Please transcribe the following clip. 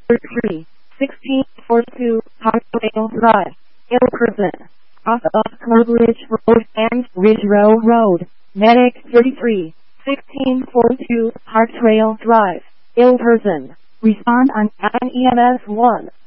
33, 1642, Hartwell Drive, Ilkerson, off of Club Ridge Road and Ridge Row Road. Medic 33, 1642, Hartwell Drive, Ilkerson. Respond on an EMS 1.